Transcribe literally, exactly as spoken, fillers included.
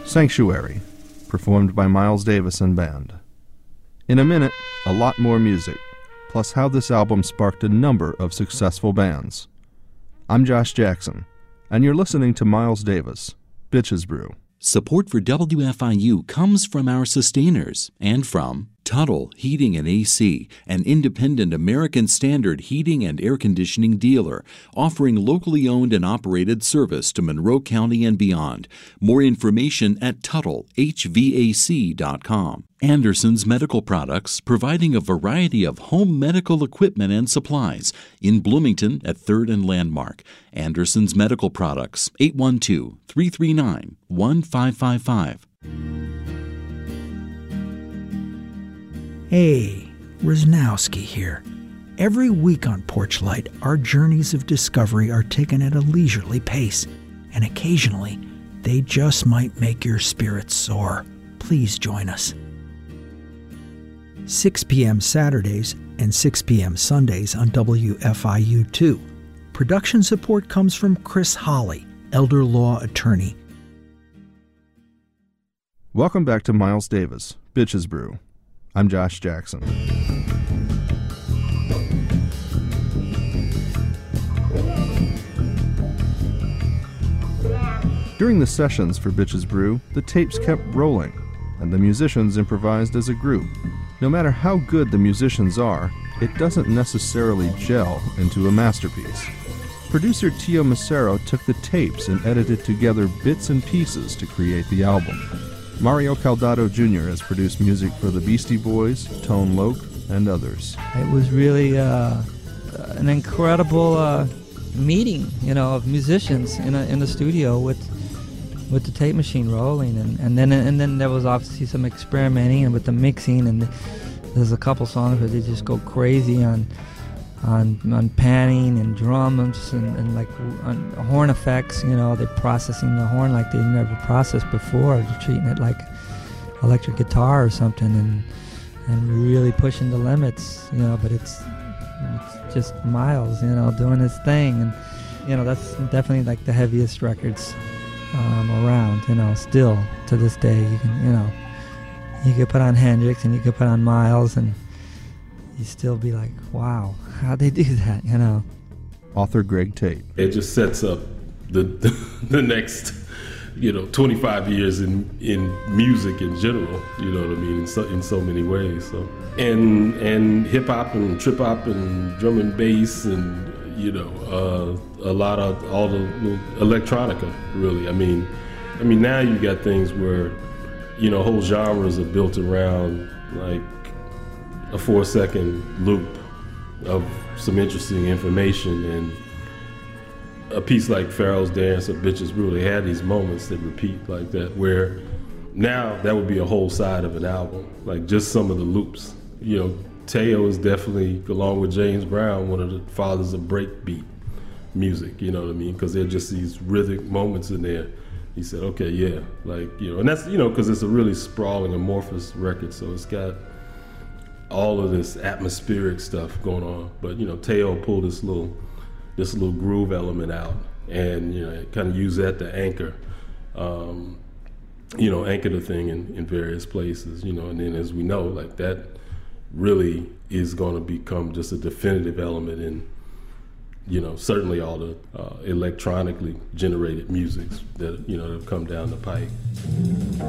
Sanctuary, performed by Miles Davis and Band. In a minute, a lot more music, plus how this album sparked a number of successful bands. I'm Josh Jackson, and you're listening to Miles Davis, Bitches Brew. Support for W F I U comes from our sustainers and from Tuttle Heating and A C, an independent American Standard heating and air conditioning dealer, offering locally owned and operated service to Monroe County and beyond. More information at Tuttle H V A C dot com. Anderson's Medical Products, providing a variety of home medical equipment and supplies in Bloomington at third and Landmark. Anderson's Medical Products, eight one two, three three nine, one five five five. Hey, Rosnowski here. Every week on Porchlight, our journeys of discovery are taken at a leisurely pace, and occasionally, they just might make your spirits soar. Please join us. six p.m. Saturdays and six p.m. Sundays on W F I U two. Production support comes from Chris Holly, elder law attorney. Welcome back to Miles Davis, Bitches Brew. I'm Josh Jackson. During the sessions for Bitches Brew, the tapes kept rolling, and the musicians improvised as a group. No matter how good the musicians are, it doesn't necessarily gel into a masterpiece. Producer Tio Macero took the tapes and edited together bits and pieces to create the album. Mario Caldado Junior has produced music for the Beastie Boys, Tone Loc, and others. It was really uh, an incredible uh, meeting, you know, of musicians in a, in the studio with with the tape machine rolling, and, and then and then there was obviously some experimenting and with the mixing, and there's a couple songs where they just go crazy on on on panning and drums and, and like on horn effects. You know, they're processing the horn like they never processed before. They're treating it like electric guitar or something, and and really pushing the limits. You know, but it's it's just Miles, you know, doing his thing, and you know that's definitely like the heaviest records um, around. You know, still to this day, you can you know you could put on Hendrix and you could put on Miles and you still be like, wow, how'd they do that, you know? Author Greg Tate. It just sets up the the, the next, you know, twenty-five years in, in music in general, you know what I mean, in so, in so many ways. So and and hip hop and trip hop and drum and bass and, you know, uh, a lot of all the electronica, really. I mean, I mean now you got things where, you know, whole genres are built around like a four second loop of some interesting information, and a piece like Pharaoh's Dance or Bitches Brew, they had these moments that repeat like that, where now that would be a whole side of an album, like just some of the loops. You know, Teo is definitely, along with James Brown, one of the fathers of breakbeat music, you know what I mean, because there are just these rhythmic moments in there. He said, okay, yeah, like, you know, and that's, you know, because it's a really sprawling, amorphous record, so it's got all of this atmospheric stuff going on. But, you know, Teo pulled this little this little groove element out, and, you know, kind of use that to anchor, um, you know, anchor the thing in, in various places, you know, and then as we know, like that really is going to become just a definitive element in, you know, certainly all the uh, electronically generated musics that, you know, have come down the pike.